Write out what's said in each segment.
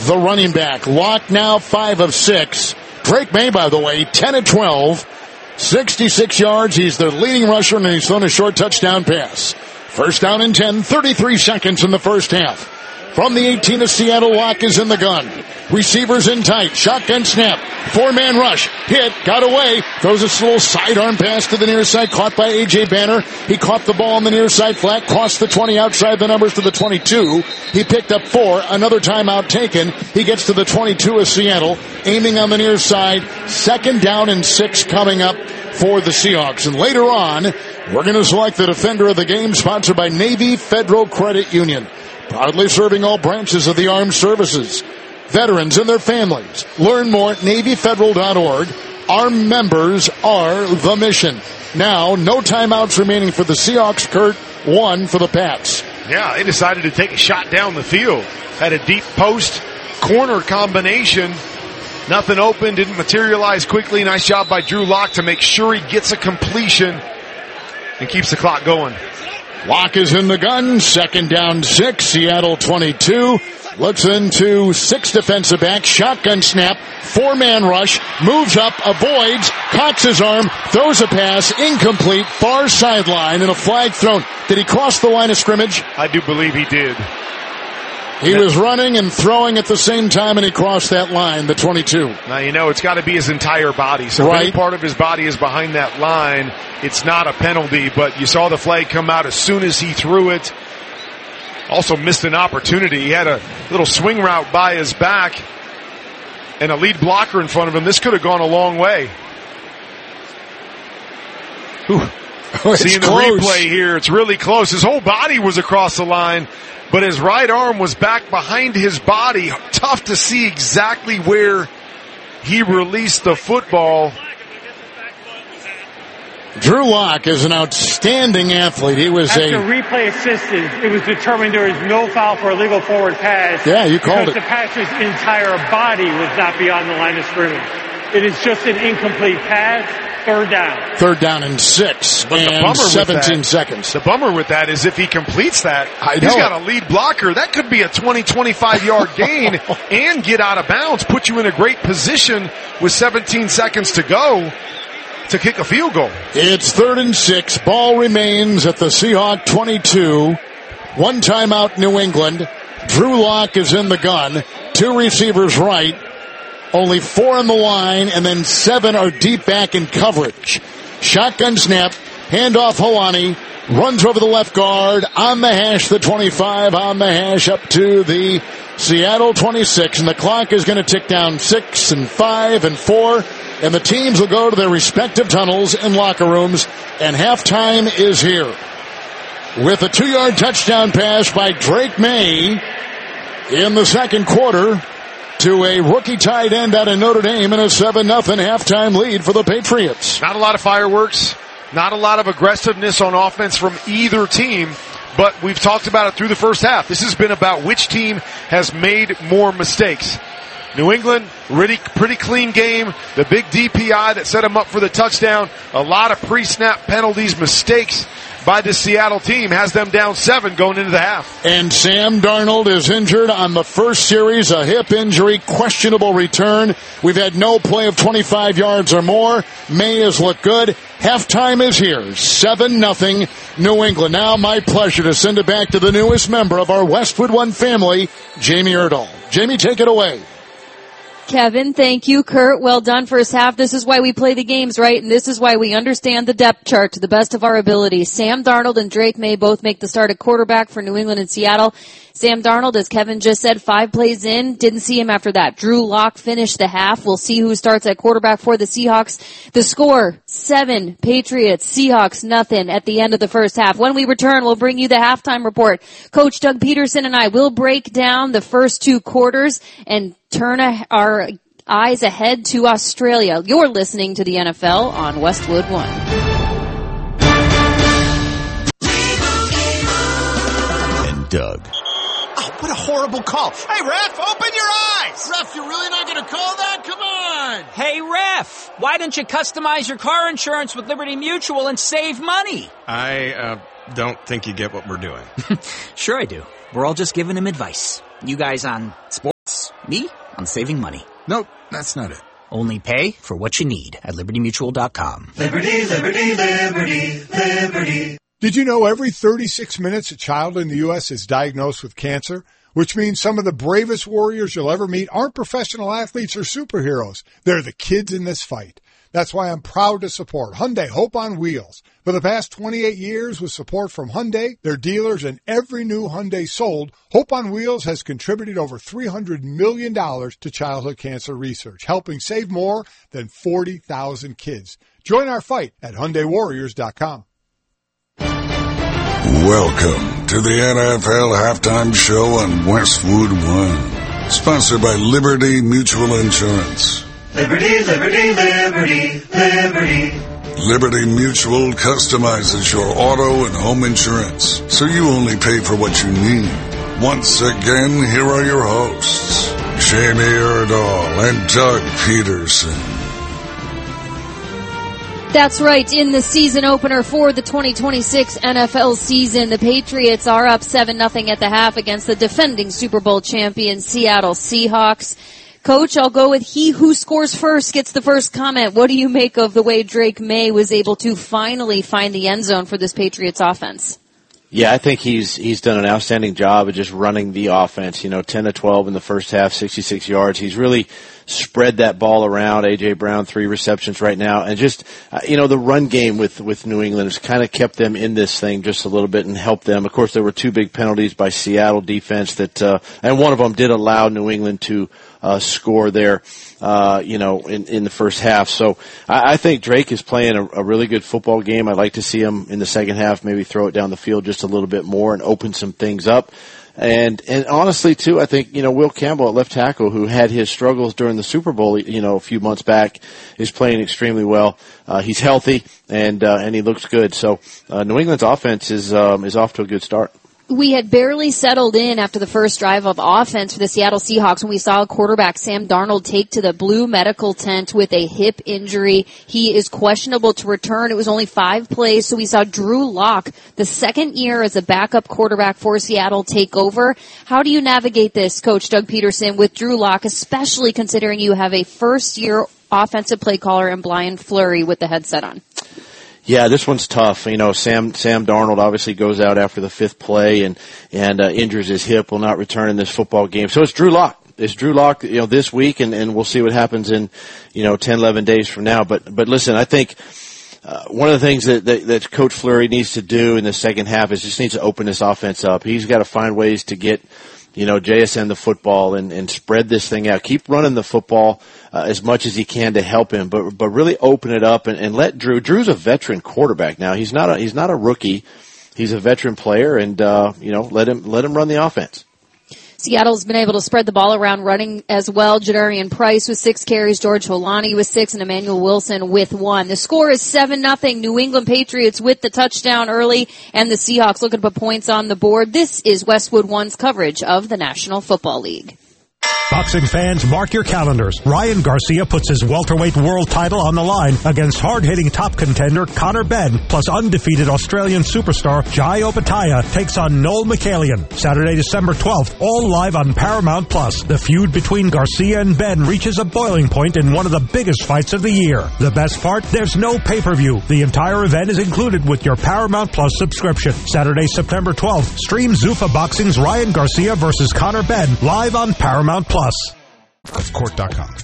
the running back. Locke now 5 of 6. Drake May, by the way, 10 of 12. 66 yards. He's the leading rusher, and he's thrown a short touchdown pass. First down and 10, 33 seconds in the first half. From the 18 of Seattle, Locke is in the gun. Receivers in tight. Shotgun snap. 4-man rush. Hit. Got away. Throws a little sidearm pass to the near side. Caught by A.J. Banner. He caught the ball on the near side flat. Crossed the 20 outside the numbers to the 22. He picked up 4. Another timeout taken. He gets to the 22 of Seattle. Aiming on the near side. Second down and 6 coming up for the Seahawks. And later on, we're going to select the defender of the game, sponsored by Navy Federal Credit Union. Proudly serving all branches of the armed services, veterans and their families. Learn more at NavyFederal.org. Our members are the mission. Now, no timeouts remaining for the Seahawks. Kurt, 1 for the Pats. Yeah, they decided to take a shot down the field. Had a deep post corner combination. Nothing open, didn't materialize quickly. Nice job by Drew Locke to make sure he gets a completion and keeps the clock going. Locke is in the gun. Second down 6. Seattle 22. Looks into 6 defensive backs. Shotgun snap. 4-man rush. Moves up. Avoids. Cocks his arm. Throws a pass. Incomplete. Far sideline and a flag thrown. Did he cross the line of scrimmage? I do believe he did. He was running and throwing at the same time, and he crossed that line, the 22. Now, you know, it's got to be his entire body. So if any part of his body is behind that line, it's not a penalty. But you saw the flag come out as soon as he threw it. Also missed an opportunity. He had a little swing route by his back and a lead blocker in front of him. This could have gone a long way. Seeing the replay here, it's really close. His whole body was across the line, but his right arm was back behind his body. Tough to see exactly where he released the football. Drew Locke is an outstanding athlete. He was After replay assisted, it was determined there is no foul for a legal forward pass. Yeah, you called it. Because the passer's entire body was not beyond the line of scrimmage. It is just an incomplete pass. Third down. Third down and 6 and 17 seconds. The bummer with that is if he completes that, he's got a lead blocker. That could be a 20, 25-yard gain and get out of bounds, put you in a great position with 17 seconds to go to kick a field goal. It's 3rd and 6. Ball remains at the Seahawk 22. 1 timeout, New England. Drew Locke is in the gun. 2 receivers right. Only 4 on the line, and then 7 are deep back in coverage. Shotgun snap, handoff Holani, runs over the left guard, on the hash, the 25, on the hash up to the Seattle 26, and the clock is going to tick down 6 and 5 and 4, and the teams will go to their respective tunnels and locker rooms, and halftime is here. With a 2-yard touchdown pass by Drake May in the second quarter, to a rookie tight end out of Notre Dame and a 7-0 halftime lead for the Patriots. Not a lot of fireworks, not a lot of aggressiveness on offense from either team, but we've talked about it through the first half. This has been about which team has made more mistakes. New England, pretty clean game. The big DPI that set them up for the touchdown. A lot of pre-snap penalties, mistakes by the Seattle team has them down 7 going into the half. And Sam Darnold is injured on the first series, a hip injury, questionable return. We've had no play of 25 yards or more. May has looked good. Halftime is here, 7-0 New England. Now my pleasure to send it back to the newest member of our Westwood One family, Jamie Erdahl. Jamie, take it away. Kevin, thank you. Kurt, well done first half. This is why we play the games, right? And this is why we understand the depth chart to the best of our ability. Sam Darnold and Drake May both make the start at quarterback for New England and Seattle. Sam Darnold, as Kevin just said, 5 plays in. Didn't see him after that. Drew Locke finished the half. We'll see who starts at quarterback for the Seahawks. The score, 7, Patriots, Seahawks, nothing at the end of the first half. When we return, we'll bring you the halftime report. Coach Doug Peterson and I will break down the first 2 quarters and turn our eyes ahead to Australia. You're listening to the NFL on Westwood One. And Doug. What a horrible call. Hey, ref, open your eyes. Ref, you're really not going to call that? Come on. Hey, ref, why don't you customize your car insurance with Liberty Mutual and save money? I don't think you get what we're doing. Sure I do. We're all just giving him advice. You guys on sports, Me? I'm saving money. Nope, that's not it. Only pay for what you need at LibertyMutual.com. Liberty, liberty, liberty, liberty. Did you know every 36 minutes a child in the U.S. is diagnosed with cancer? Which means some of the bravest warriors you'll ever meet aren't professional athletes or superheroes. They're the kids in this fight. That's why I'm proud to support Hyundai Hope on Wheels. For the past 28 years, with support from Hyundai, their dealers, and every new Hyundai sold, Hope on Wheels has contributed over $300 million to childhood cancer research, helping save more than 40,000 kids. Join our fight at HyundaiWarriors.com. Welcome to the NFL Halftime Show on Westwood One, sponsored by Liberty Mutual Insurance. Liberty, liberty, liberty, liberty. Liberty Mutual customizes your auto and home insurance, so you only pay for what you need. Once again, here are your hosts, Jamie Erdahl and Doug Peterson. That's right. In the season opener for the 2026 NFL season, the Patriots are up 7-0 at the half against the defending Super Bowl champion Seattle Seahawks. Coach, I'll go with he who scores first gets the first comment. What do you make of the way Drake May was able to finally find the end zone for this Patriots offense? Yeah, I think he's done an outstanding job of just running the offense. 10 to 12 in the first half, 66 yards. He's really spread that ball around. A.J. Brown, 3 receptions right now. And just, the run game with New England has kind of kept them in this thing just a little bit and helped them. Of course, there were 2 big penalties by Seattle defense that, and one of them did allow New England to score there, in the first half. So I think Drake is playing a really good football game. I'd like to see him in the second half maybe throw it down the field just a little bit more and open some things up. And honestly, too, I think, Will Campbell at left tackle, who had his struggles during the Super Bowl, a few months back, is playing extremely well. He's healthy and he looks good. So, New England's offense is off to a good start. We had barely settled in after the first drive of offense for the Seattle Seahawks when we saw quarterback Sam Darnold take to the blue medical tent with a hip injury. He is questionable to return. It was only 5 plays, so we saw Drew Lock, the second year as a backup quarterback for Seattle, take over. How do you navigate this, Coach Doug Peterson, with Drew Lock, especially considering you have a first-year offensive play caller in Brian Fleury with the headset on? Yeah, this one's tough. Sam Darnold obviously goes out after the 5th play and injures his hip, will not return in this football game. So it's Drew Lock. This week, and we'll see what happens in, 10, 11 days from now. But listen, I think, one of the things that Coach Fleury needs to do in the second half is just needs to open this offense up. He's got to find ways to get, JSN the football and spread this thing out. Keep running the football as much as he can to help him, but really open it up and let Drew's a veteran quarterback now. He's not a rookie. He's a veteran player, and let him run the offense. Seattle's been able to spread the ball around running as well. Jadarian Price with 6 carries, George Holani with 6, and Emmanuel Wilson with 1. The score is 7-0. New England Patriots with the touchdown early, and the Seahawks looking to put points on the board. This is Westwood One's coverage of the National Football League. Boxing fans, mark your calendars. Ryan Garcia puts his welterweight world title on the line against hard-hitting top contender Conor Benn, plus undefeated Australian superstar Jai Opetaia takes on Noel Michaelian. Saturday, December 12th, all live on Paramount+. The feud between Garcia and Benn reaches a boiling point in one of the biggest fights of the year. The best part, there's no pay-per-view. The entire event is included with your Paramount+ subscription. Saturday, September 12th, stream Zuffa Boxing's Ryan Garcia versus Conor Benn live on Paramount+. Court.com.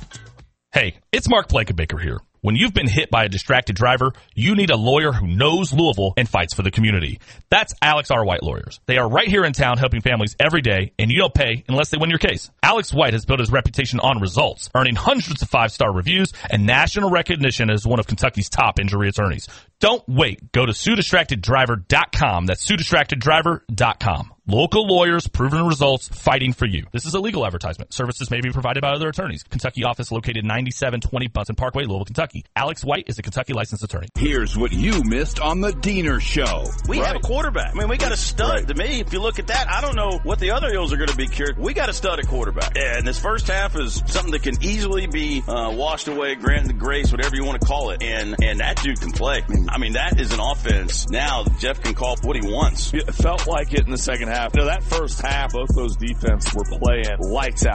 Hey, it's Mark Blankenbaker here. When you've been hit by a distracted driver, you need a lawyer who knows Louisville and fights for the community. That's Alex R. White Lawyers. They are right here in town helping families every day, and you don't pay unless they win your case. Alex White has built his reputation on results, earning hundreds of 5-star reviews and national recognition as one of Kentucky's top injury attorneys. Don't wait. Go to SueDistractedDriver.com. That's SueDistractedDriver.com. Local lawyers, proven results, fighting for you. This is a legal advertisement. Services may be provided by other attorneys. Kentucky office located 9720 Bunsen Parkway, Louisville, Kentucky. Alex White is a Kentucky licensed attorney. Here's what you missed on the Diener Show. We have a quarterback. I mean, we got a stud. Right. To me, if you look at that, I don't know what the other Hills are going to be cured. We got a stud at quarterback. And this first half is something that can easily be washed away, granted the grace, whatever you want to call it. And that dude can play. I mean, that is an offense. Now, Jeff can call what he wants. It felt like it in the second half. You know, that first half, both those defenses were playing lights out.